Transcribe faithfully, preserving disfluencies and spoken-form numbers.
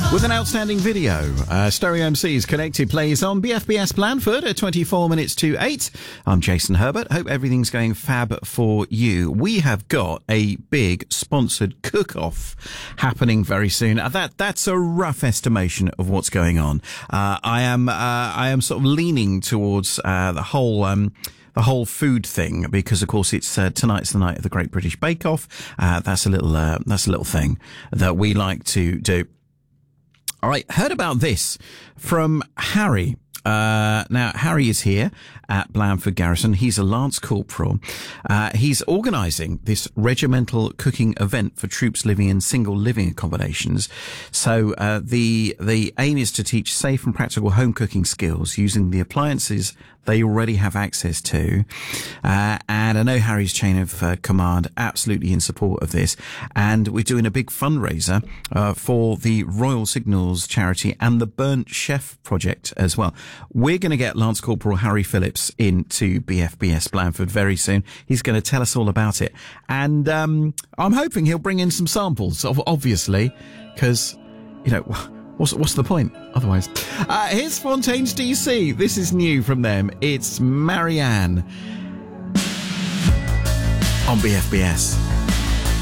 With an outstanding video, uh, Stereo M C's Connected plays on B F B S Blandford at twenty-four minutes to eight. I'm Jason Herbert. Hope everything's going fab for you. We have got a big sponsored cook-off happening very soon. Uh, that that's a rough estimation of what's going on. Uh, I am uh, I am sort of leaning towards uh, the whole. Um, The whole food thing, because of course it's uh, tonight's the night of the Great British Bake Off. Uh, that's a little uh, that's a little thing that we like to do. All right, heard about this from Harry. Uh, now, Harry is here at Blandford Garrison. He's a Lance Corporal. Uh, he's organising this regimental cooking event for troops living in single living accommodations. So, uh, the, the aim is to teach safe and practical home cooking skills using the appliances they already have access to. Uh, and I know Harry's chain of uh, command absolutely in support of this. And we're doing a big fundraiser, uh, for the Royal Signals charity and the Burnt Chef project as well. We're going to get Lance Corporal Harry Phillips into B F B S Blandford very soon. He's going to tell us all about it. And, um, I'm hoping he'll bring in some samples, obviously, because, you know, What's, what's the point otherwise? Uh, here's Fontaines D C. This is new from them. It's Marianne on B F B S.